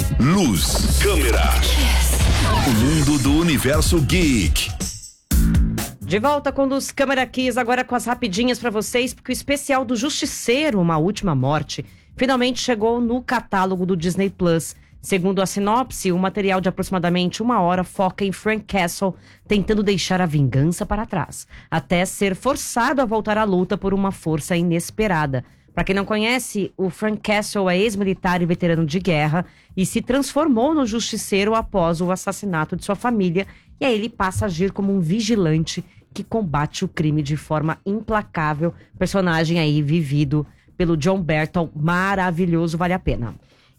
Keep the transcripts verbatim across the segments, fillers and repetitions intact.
Luz, câmera. O mundo do universo geek. De volta com Luz Câmera Kiss, agora com as rapidinhas pra vocês, porque o especial do Justiceiro, Uma Última Morte, finalmente chegou no catálogo do Disney Plus. Segundo a sinopse, o material de aproximadamente uma hora foca em Frank Castle tentando deixar a vingança para trás, até ser forçado a voltar à luta por uma força inesperada. Para quem não conhece, o Frank Castle é ex-militar e veterano de guerra e se transformou no Justiceiro após o assassinato de sua família, e aí ele passa a agir como um vigilante que combate o crime de forma implacável. Personagem aí vivido pelo John Bertal, maravilhoso, vale a pena.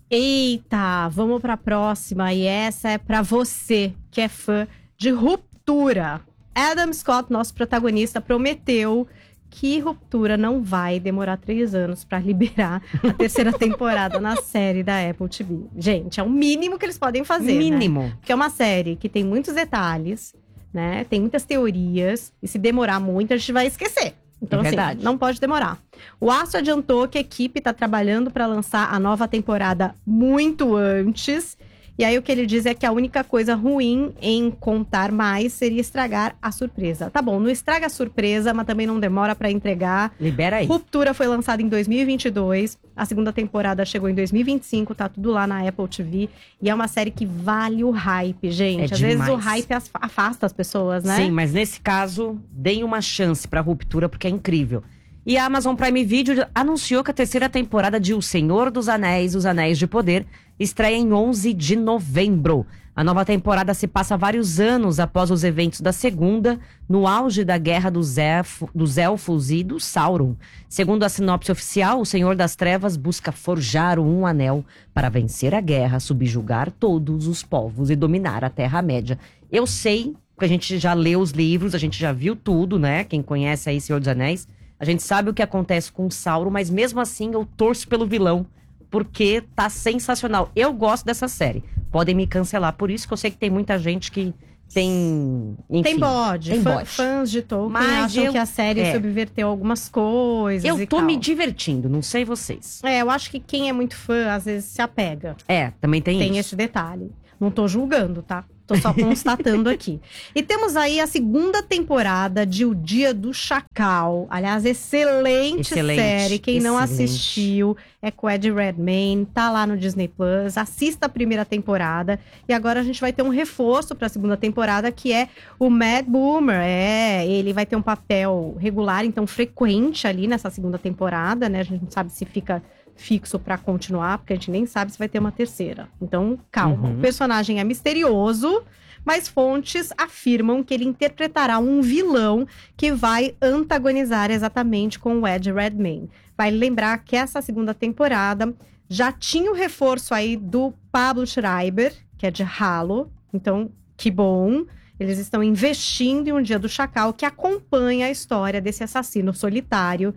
Eita, vamos pra próxima, e essa é pra você que é fã de Ruptura. Adam Scott, nosso protagonista, prometeu que Ruptura não vai demorar três anos pra liberar a terceira temporada na série da Apple T V. Gente, é o mínimo que eles podem fazer, Mínimo. né? Porque é uma série que tem muitos detalhes, né? Tem muitas teorias, e se demorar muito, a gente vai esquecer. Então, é assim, não pode demorar. O Astro adiantou que a equipe está trabalhando para lançar a nova temporada muito antes. E aí o que ele diz é que a única coisa ruim em contar mais seria estragar a surpresa. Tá bom, não estraga a surpresa, mas também não demora para entregar. Libera aí. Ruptura foi lançada em dois mil e vinte e dois. A segunda temporada chegou em dois mil e vinte e cinco, tá tudo lá na Apple T V. E é uma série que vale o hype, gente. É Às demais. vezes o hype afasta as pessoas, né? Sim, mas nesse caso, deem uma chance pra Ruptura, porque é incrível. E a Amazon Prime Video anunciou que a terceira temporada de O Senhor dos Anéis, Os Anéis de Poder, estreia em onze de novembro. A nova temporada se passa vários anos após os eventos da segunda, no auge da guerra dos, elfo, dos elfos e do Sauron. Segundo a sinopse oficial, o Senhor das Trevas busca forjar um anel para vencer a guerra, subjugar todos os povos e dominar a Terra-média. Eu sei, porque a gente já leu os livros, a gente já viu tudo, né? Quem conhece aí Senhor dos Anéis, a gente sabe o que acontece com o Sauron, mas mesmo assim eu torço pelo vilão, porque tá sensacional. Eu gosto dessa série. Podem me cancelar por isso, que eu sei que tem muita gente que tem... Enfim, tem bode. Tem Fã, bode. Fãs de Tolkien Mas acham eu- que a série é. subverteu algumas coisas Eu e tô tal. me divertindo, não sei vocês. É, eu acho que quem é muito fã, às vezes, se apega. É, também tem, Tem isso. esse detalhe. Não tô julgando, tá? Tô só constatando aqui. E temos aí a segunda temporada de O Dia do Chacal. Aliás, excelente, Excelente, série. Quem não excelente. assistiu é com Ed Redmayne, tá lá no Disney Plus. Assista a primeira temporada. E agora a gente vai ter um reforço pra segunda temporada, que é o Mad Boomer. É, ele vai ter um papel regular, então frequente ali nessa segunda temporada, né? A gente não sabe se fica fixo pra continuar, porque a gente nem sabe se vai ter uma terceira. Então, calma. Uhum. O personagem é misterioso, mas fontes afirmam que ele interpretará um vilão que vai antagonizar exatamente com o Ed Redmayne. Vai lembrar que essa segunda temporada já tinha o reforço aí do Pablo Schreiber, que é de Halo. Então, que bom. Eles estão investindo em Um Dia do Chacal, que acompanha a história desse assassino solitário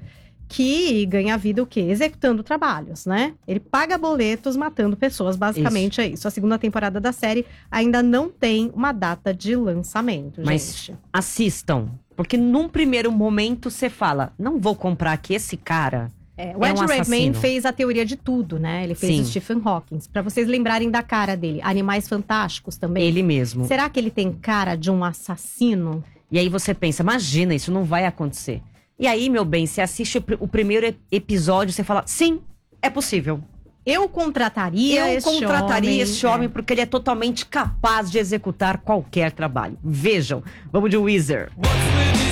que ganha vida o quê? Executando trabalhos, né? Ele paga boletos matando pessoas, basicamente isso. é isso. A segunda temporada da série ainda não tem uma data de lançamento, Mas gente. assistam, porque num primeiro momento você fala, não vou comprar que esse cara É, o é Ed um Redmayne assassino. fez a teoria de tudo, né? Ele fez Sim. o Stephen Hawking. Pra vocês lembrarem da cara dele. Animais Fantásticos também. Ele mesmo. Será que ele tem cara de um assassino? E aí você pensa, imagina, isso não vai acontecer. E aí, meu bem, você assiste o, pr- o primeiro ep- episódio, você fala, sim, é possível. Eu contrataria Eu esse contrataria homem. esse homem É. porque ele é totalmente capaz de executar qualquer trabalho. Vejam, vamos de Weezer. What's with